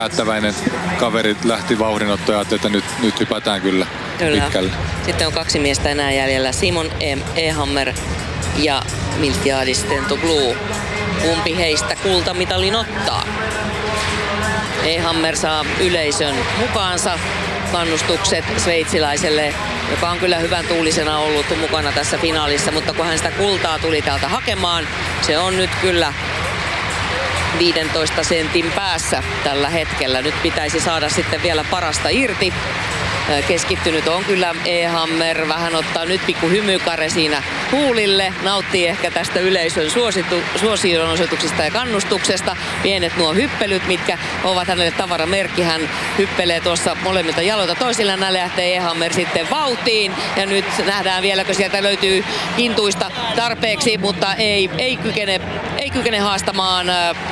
Päättäväinen kaveri lähti vauhdinottoon ja ajatteli, että nyt hypätään kyllä pitkälle. Sitten on 2 miestä enää jäljellä. Simon Ehammer ja Miltiadis Tentoglou. Kumpi heistä kultamitalin ottaa? Ehammer saa yleisön mukaansa. Kannustukset sveitsiläiselle, joka on kyllä hyvän tuulisena ollut mukana tässä finaalissa, mutta kun hän sitä kultaa tuli täältä hakemaan, se on nyt kyllä 15 sentin päässä tällä hetkellä. Nyt pitäisi saada sitten vielä parasta irti. Keskittynyt on kyllä Ehammer, vähän ottaa nyt pikku hymykare siinä huulille, nauttii ehkä tästä yleisön suosionosoituksesta ja kannustuksesta. Pienet nuo hyppelyt, mitkä ovat hänelle tavaramerkki. Hän hyppelee tuossa molemmilta jaloilta toisilla, näin lähtee Ehammer sitten vauhtiin. Ja nyt nähdään vieläkö sieltä löytyy kintuista tarpeeksi, mutta ei kykene haastamaan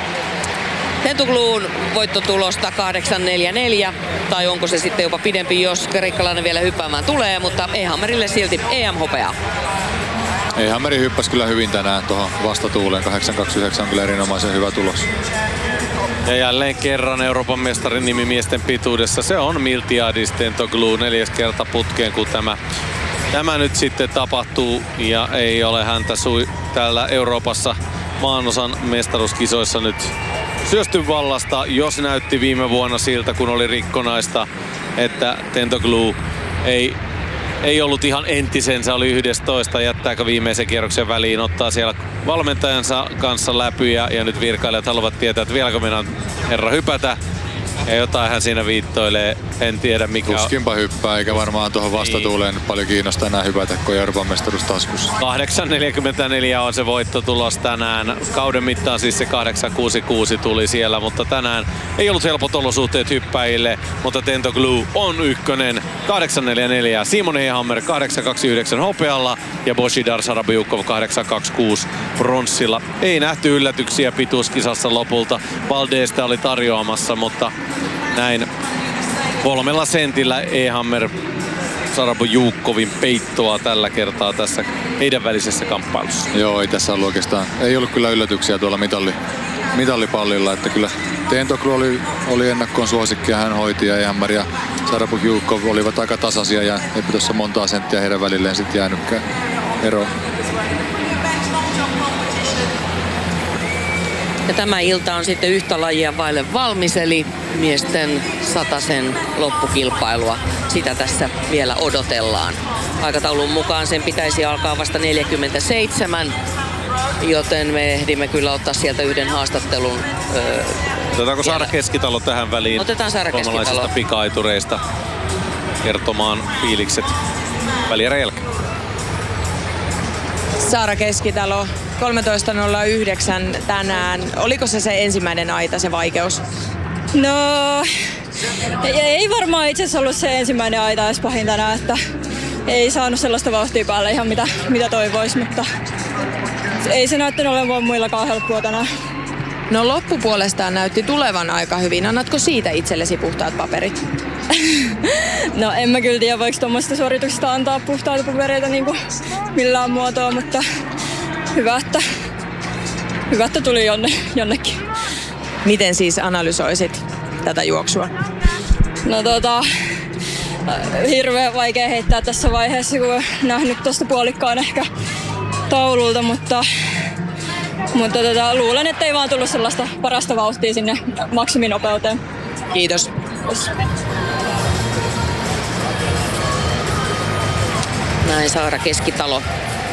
Tentogloun voittotulosta 8-4-4, tai onko se sitten jopa pidempi, jos kreikkalainen vielä hyppäämään tulee, mutta Ehammerille silti EM-hopeaa. Ehammeri hyppäsi kyllä hyvin tänään tuohon vastatuuleen. 8.29 on kyllä erinomaisen hyvä tulos. Ja jälleen kerran Euroopan mestarin nimi miesten pituudessa. Se on Miltiadis Tentoglou 4. kerta putkeen, kun tämä nyt sitten tapahtuu. Ja ei ole häntä täällä Euroopassa maanosan mestaruuskisoissa nyt syöstyn vallasta, jos näytti viime vuonna siltä, kun oli rikkonaista, että Tentoglou ei ollut ihan entisensä, oli 11, jättääkö viimeisen kierroksen väliin, ottaa siellä valmentajansa kanssa läpyjä ja nyt virkailijat haluavat tietää, että vieläkö mennään herra hypätä. Ja jotain hän siinä viittoilee, en tiedä mikä. Tuskinpa hyppää, eikä varmaan tuohon vastatuuleen paljon kiinnosta enää hypätä, kun Euroopan mestaruus taskussa. 8.44 on se voittotulos tänään. Kauden mittaan siis se 8.66 tuli siellä, mutta tänään ei ollut helpot olosuhteet hyppäjille, mutta Tentoglou on ykkönen. 8.44, Simon Ehammer 8.29 hopealla ja Božidar Sarabiukov 8.26 pronssilla. Ei nähty yllätyksiä pituuskisassa lopulta. Valdesta oli tarjoamassa, mutta näin 3 sentillä Ehammer Sarabiukovin peittoa tällä kertaa tässä heidän välisessä kamppailussa. Joo, ei tässä ollut oikeastaan. Ei ollut kyllä yllätyksiä tuolla mitallipallilla, että kyllä Tentoglou oli ennakkoon suosikki ja hän hoiti ja Ehammer ja Sarabiukov olivat aika tasaisia ja eipä tuossa montaa senttiä heidän välilleen sitten jäänytkään ero. Ja tämä ilta on sitten yhtä lajia vaille valmis, eli miesten 100 loppukilpailua. Sitä tässä vielä odotellaan. Aikataulun mukaan sen pitäisi alkaa vasta 47, joten me ehdimme kyllä ottaa sieltä yhden haastattelun. Otetaanko Saara Keskitalo tähän väliin? Otetaan Saara Keskitalo. Suomalaisista pika-aitureista kertomaan fiilikset välierän jälkeen. Saara Keskitalo, 13.09 tänään. Oliko se ensimmäinen aita, se vaikeus? No, ei varmaan itse asiassa ollut se ensimmäinen aita edes pahin tänään, että ei saanut sellaista vauhtia päälle ihan mitä toivoisi, mutta ei se näyttänyt olevan muillakaan helppoa tänään. No loppupuolestaan näytti tulevan aika hyvin. Annatko siitä itsellesi puhtaat paperit? No en mä kyllä tiedä, voiko tuommoista suorituksesta antaa puhtaita papereita niin kuin millään muotoa, mutta hyvä, että tuli jonnekin. Miten siis analysoisit tätä juoksua? No hirveän vaikea heittää tässä vaiheessa, kun olen nähnyt tuosta puolikkaan ehkä taululta, mutta luulen, että ei vaan tullut sellaista parasta vauhtia sinne maksiminopeuteen. Kiitos. Näin Saara Keskitalo.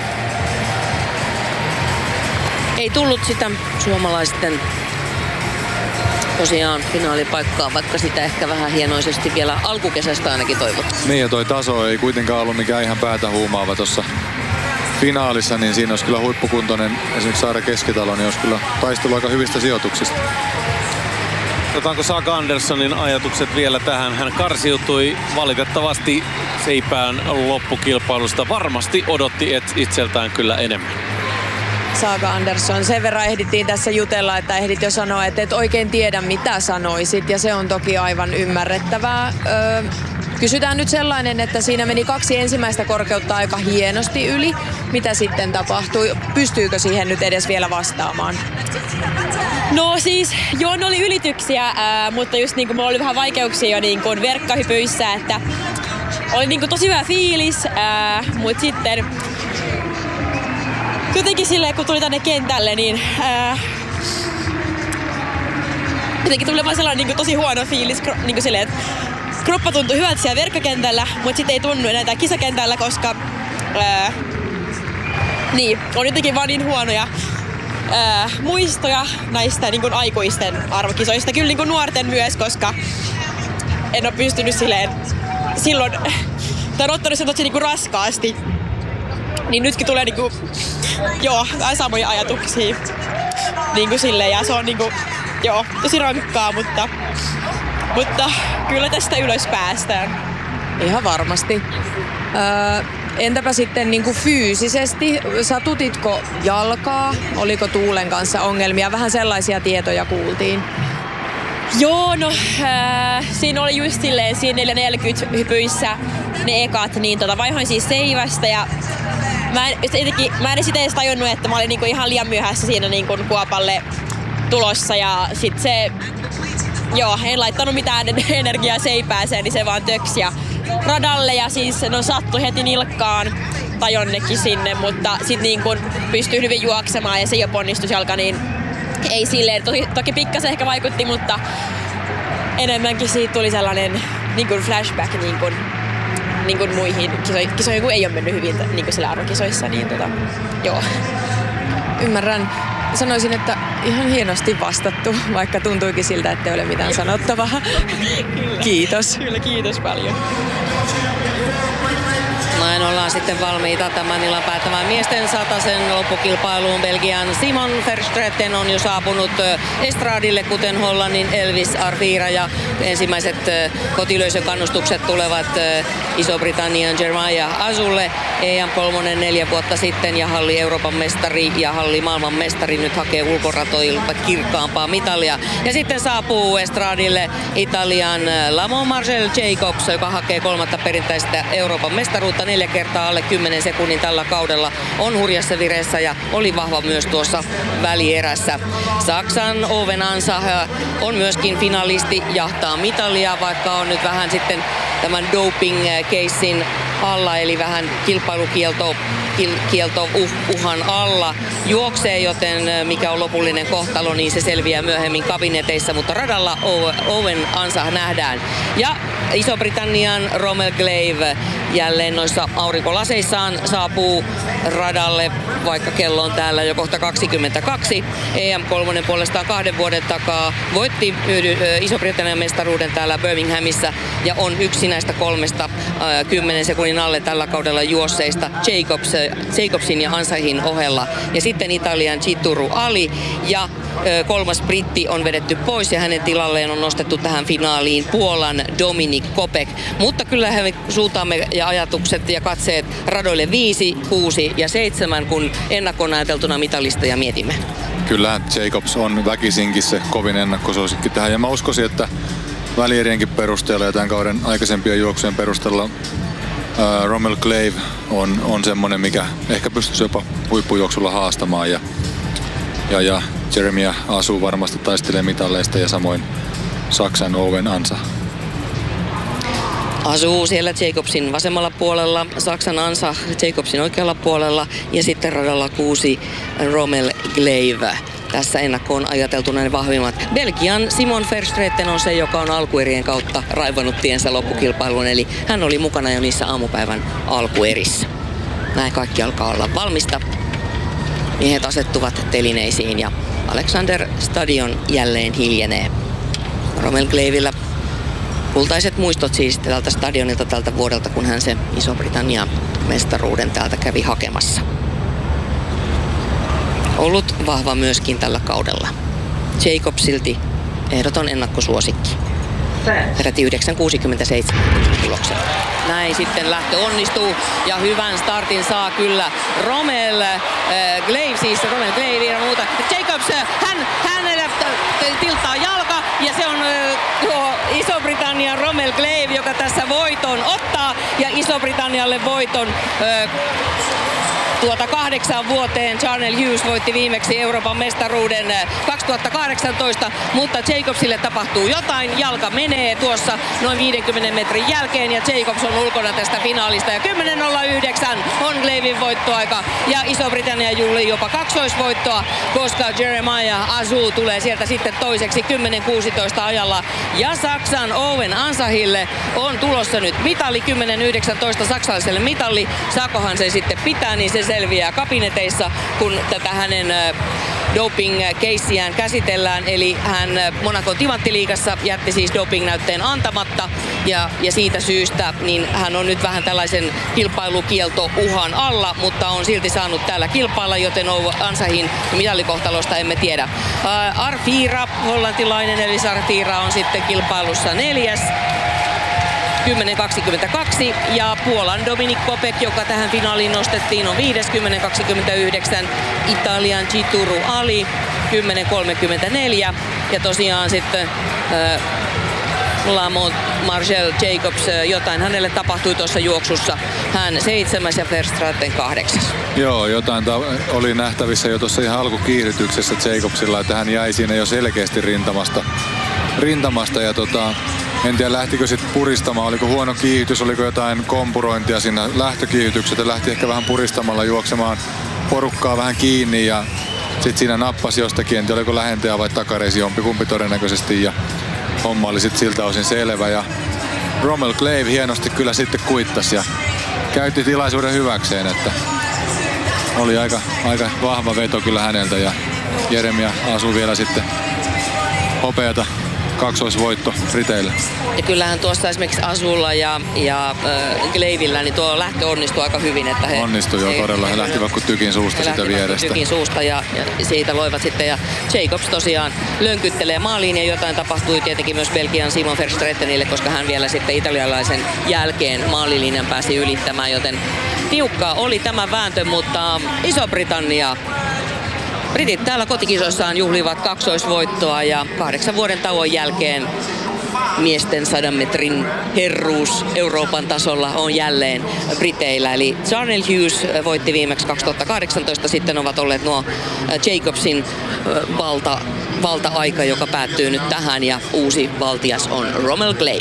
Ei tullut sitä suomalaisten tosiaan finaalipaikkaa, vaikka sitä ehkä vähän hienoisesti vielä alkukesästä ainakin toivottiin. Niin ja toi taso ei kuitenkaan ollut mikään ihan päätä huumaava tuossa finaalissa, niin siinä olisi kyllä huippukuntoinen esimerkiksi Saara Keskitalo, niin olisi kyllä taistelu aika hyvistä sijoituksista. Otaanko Saga Anderssonin ajatukset vielä tähän? Hän karsiutui valitettavasti seipään loppukilpailusta. Varmasti odotti itseltään kyllä enemmän. Saga Andersson, sen verran ehdittiin tässä jutella, että ehdit jo sanoa, että et oikein tiedä mitä sanoisit, ja se on toki aivan ymmärrettävää. Kysytään nyt sellainen, että siinä meni 2 ensimmäistä korkeutta aika hienosti yli. Mitä sitten tapahtui? Pystyykö siihen nyt edes vielä vastaamaan? No siis, joo, ne oli ylityksiä, mutta just niin kuin mulla oli vähän vaikeuksia jo niin kuin verkkahypyissä, että oli niin kuin tosi hyvä fiilis, mutta sitten jotenkin silleen, kun tuli tänne kentälle, niin jotenkin tuli vaan sellainen niin kuin tosi huono fiilis, niin kuin silleen, että kroppa tuntui hyvältä siellä verkkokentällä, mutta sitten ei tunnu enää kisakentällä, koska niin, on jotenkin vaan niin huonoja muistoja näistä niin kuin aikuisten arvokisoista. Kyllä niin kuin nuorten myös, koska en ole pystynyt silloin, tai ottanut sen tosi niin kuin raskaasti. Niin nytkin tulee niin kuin, vähän samoja ajatuksia niin kuin silleen, ja se on niin kuin, tosi rankkaa, mutta kyllä tästä ylös päästään. Ihan varmasti. Entäpä sitten niin kuin fyysisesti? Satutitko jalkaa? Oliko tuulen kanssa ongelmia? Vähän sellaisia tietoja kuultiin. Joo, no siinä oli just silleen siinä 440 hypyissä ne ekat, niin vaihoin siis seivästä ja mä en sitä edes tajunnut, että mä olin niinku ihan liian myöhässä siinä niinku Kuopalle tulossa ja sit se, en laittanut mitään energiaa seipääseen, niin se vaan töksi ja radalle ja siis sattui heti nilkkaan tai jonnekin sinne, mutta sit niinku pystyi hyvin juoksemaan ja se jo ponnistusjalka, niin ei silleen, toki pikkasen ehkä vaikutti, mutta enemmänkin siitä tuli sellainen niin kuin flashback niin kuin muihin kisoihin, kun ei ole mennyt hyvin niin kuin siellä arvokisoissa, niin joo. Ymmärrän. Sanoisin, että ihan hienosti vastattu, vaikka tuntuikin siltä, ettei ole mitään sanottavaa. Kiitos. Kyllä, kiitos paljon. Näin ollaan sitten valmiita tämän illan päättämään miesten 100 loppukilpailuun. Belgian Simon Verstraeten on jo saapunut estradille, kuten Hollannin Elvis Arvira, ja ensimmäiset kotilyösön kannustukset tulevat Iso-Britannian Jeremiah Azulle. EM3 4 vuotta sitten ja halli Euroopan mestari ja halli maailman mestari nyt hakee ulkoratoilta kirkkaampaa mitalia. Ja sitten saapuu estradille Italian Lamont Marcel Jacobs, joka hakee 3. perinteistä Euroopan mestaruutta 4 kertaa alle 10 sekunnin tällä kaudella. On hurjassa vireessä ja oli vahva myös tuossa välierässä. Saksan Owen Ansa on myöskin finalisti, jahtaa mitalia, vaikka on nyt vähän sitten tämän doping-keissin alla, eli vähän kilpailukielto-uhan alla juoksee, joten mikä on lopullinen kohtalo, niin se selviää myöhemmin kabineteissa, mutta radalla Owen Ansa nähdään. Ja Iso-Britannian Rommel Glaive jälleen noissa aurinkolaseissaan saapuu radalle, vaikka kello on täällä jo kohta 22. EM3 puolestaan 2 vuoden takaa voitti Iso-Britannian mestaruuden täällä Birminghamissa ja on yksi näistä 3 10 sekunnin alle tällä kaudella juosseista Jacobsin ja Ansahin ohella. Ja sitten Italian Chituru Ali ja 3. britti on vedetty pois ja hänen tilalleen on nostettu tähän finaaliin Puolan Dominik Kopek. Mutta kyllä me suuntaamme ja ajatukset ja katseet radoille 5, 6 ja 7, kun ennakkoon ajateltuna mitalistoja mietimme. Kyllä Jacobs on väkisinkin se kovin ennakkosuosikki tähän, ja mä uskoisin, että välierienkin perusteella ja tämän kauden aikaisempien juoksujen perusteella Rommel Glaive on semmonen, mikä ehkä pystyisi jopa huippujuoksulla haastamaan, ja Jeremiah Asu varmasti taistelee mitalleista ja samoin Saksan Owen Ansa. Asuu siellä Jacobsin vasemmalla puolella, Saksan Ansa Jacobsin oikealla puolella ja sitten radalla 6 Rommel Glaive. Tässä ennakkoon ajateltuna ne vahvimmat. Belgian Simon Verstraeten on se, joka on alkuerien kautta raivannut tiensä loppukilpailuun, eli hän oli mukana jo niissä aamupäivän alkuerissä. Näin kaikki alkaa olla valmista. Miehet asettuvat telineisiin ja Alexander Stadion jälleen hiljenee. Rommel Glaivella kultaiset muistot siis tältä stadionilta tältä vuodelta, kun hän se Iso-Britannian mestaruuden täältä kävi hakemassa. Ollut vahva myöskin tällä kaudella. Jacobsilti ehdoton ennakkosuosikki. Peräti 9.67 tuloksella. Näin sitten lähtö onnistuu ja hyvän startin saa kyllä Rommel Glaive ja muuta. Jacobs, hänellä tilttaa jalka ja se on Iso-Britannian Rommel Glave, joka tässä voiton ottaa ja Iso-Britannialle voiton 8 vuoteen. Charnel Hughes voitti viimeksi Euroopan mestaruuden 2018, mutta Jacobsille tapahtuu jotain. Jalka menee tuossa noin 50 metrin jälkeen ja Jacobs on ulkona tästä finaalista. Ja 10.09 on Glaven voittoaika ja Iso-Britannia juhlii jopa kaksoisvoittoa, koska Jeremiah Azu tulee sieltä sitten toiseksi 10.16 ajalla. Ja Saksan Owen Ansahille on tulossa nyt mitali, 10.19 saksalaiselle mitali. Saakohan se sitten pitää, niin se selviää kabineteissa, kun tätä hänen doping-keissiään käsitellään. Eli hän Monacon timanttiliigassa jätti siis doping-näytteen antamatta ja siitä syystä niin hän on nyt vähän tällaisen kilpailukieltouhan alla, mutta on silti saanut täällä kilpailla, joten Ansahin mitalikohtalosta emme tiedä. Arfira, hollantilainen, eli Arfira on sitten kilpailussa 4. 10.22 ja Puolan Dominik Kopek, joka tähän finaaliin nostettiin, on 5. 10.29. Italian Chituru Ali 10.34 ja tosiaan sitten Lamont Marcel Jacobs, jotain hänelle tapahtui tuossa juoksussa. Hän 7. ja Verstraeten 8. Joo, jotain oli nähtävissä jo tuossa ihan alkukiihdytyksessä Jacobsilla, että hän jäi siinä jo selkeästi rintamasta ja en tiedä lähtikö sitten puristamaan, oliko huono kiihdytys, oliko jotain kompurointia siinä lähtökiihdytykset, lähti ehkä vähän puristamalla juoksemaan porukkaa vähän kiinni ja sitten siinä nappasi jostakin, en tiedä oliko lähentäjä vai takareisi jompikumpi todennäköisesti ja homma oli sitten siltä osin selvä ja Rommel Glave hienosti kyllä sitten kuittasi ja käytti tilaisuuden hyväkseen, että oli aika vahva veto kyllä häneltä ja Jeremiah Azu vielä sitten hopeata kaksoisvoitto Briteille. Ja kyllähän tuossa esimerkiksi Azulla ja Glavella niin tuo lähtö onnistui aika hyvin. Että onnistui jo todella. He lähtivät kuin tykin suusta sitä vierestä. Tykin suusta ja siitä loivat sitten. Ja Jacobs tosiaan lönkyttelee maaliin ja jotain tapahtui tietenkin myös Belgian Simon Verstraetenille, koska hän vielä sitten italialaisen jälkeen maalilinjan pääsi ylittämään, joten tiukkaa oli tämä vääntö, mutta Iso-Britannia Britit täällä kotikisoissaan juhlivat kaksoisvoittoa ja 8 vuoden tauon jälkeen miesten 100 metrin herruus Euroopan tasolla on jälleen Briteillä. Eli Charnel Hughes voitti viimeksi 2018, sitten ovat olleet nuo Jacobsin valta-aika, joka päättyy nyt tähän ja uusi valtias on Rommel Glave.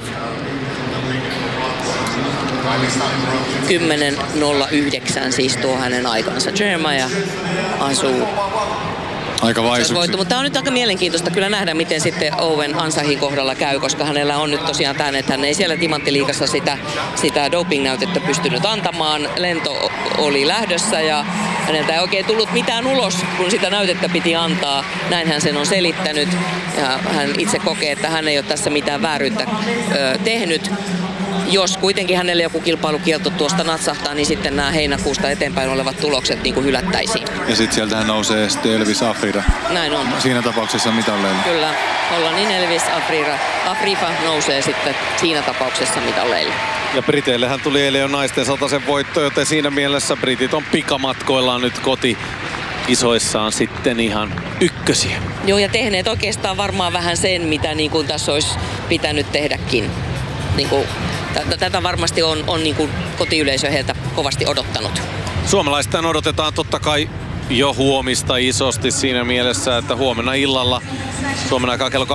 10.09 siis tuo hänen aikansa. Jeremiah Azu. Aika vaisuksi. Mutta tämä on nyt aika mielenkiintoista kyllä nähdä, miten sitten Owen Ansahin kohdalla käy, koska hänellä on nyt tosiaan tämä, että hän ei siellä timanttiliigassa sitä doping-näytettä pystynyt antamaan. Lento oli lähdössä ja häneltä ei oikein tullut mitään ulos, kun sitä näytettä piti antaa. Näin hän sen on selittänyt ja hän itse kokee, että hän ei ole tässä mitään vääryyttä tehnyt. Jos kuitenkin hänelle joku kilpailukielto tuosta natsahtaa, niin sitten nämä heinäkuusta eteenpäin olevat tulokset niin kuin hylättäisiin. Ja sitten sieltähän nousee sitten Elvis Afrira. Näin on. Siinä tapauksessa mitalleille. Kyllä, Hollannin Elvis Afrira nousee sitten siinä tapauksessa mitalleille. Ja Briteillehän tuli eilen jo naisten 100 voitto, joten siinä mielessä britit on pikamatkoillaan nyt isoissaan sitten ihan ykkösiä. Joo, ja tehneet oikeastaan varmaan vähän sen, mitä niin kuin tässä olisi pitänyt tehdäkin. Niin kuin, tätä varmasti on niin kuin kotiyleisö heiltä kovasti odottanut. Suomalaisten odotetaan totta kai jo huomista isosti siinä mielessä, että huomenna illalla Suomen aikaa kello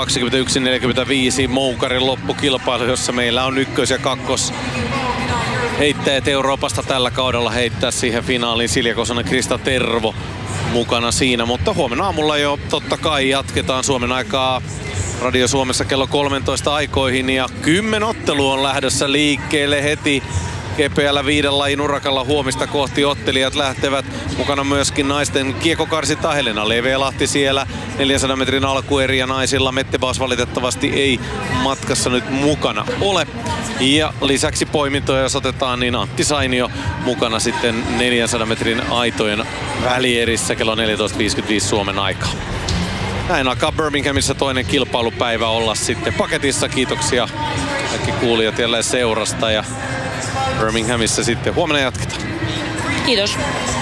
21.45 Moukarin loppukilpailu, jossa meillä on ykkös- ja kakkos heittäjät Euroopasta tällä kaudella heittää siihen finaaliin. Silja Kosonen, Krista Tervo mukana siinä, mutta huomenna aamulla jo totta kai jatketaan Suomen aikaa Radio Suomessa kello 13 aikoihin ja 10 ottelu on lähdössä liikkeelle heti kepeällä 5 lajin urakalla huomista kohti. Ottelijat lähtevät mukana myöskin naisten kiekkokarsinta. Helena Levelahti siellä 400 metrin alkueri ja naisilla Mettebaas valitettavasti ei matkassa nyt mukana ole. Ja lisäksi poimintoja jos otetaan, niin Antti Sainio mukana sitten 400 metrin aitojen välierissä kello 14.55 Suomen aikaa. Näin alkaa Birminghamissa toinen kilpailupäivä olla sitten paketissa. Kiitoksia kaikki kuulijat jälleen seurasta ja Birminghamissa sitten huomenna jatketaan. Kiitos.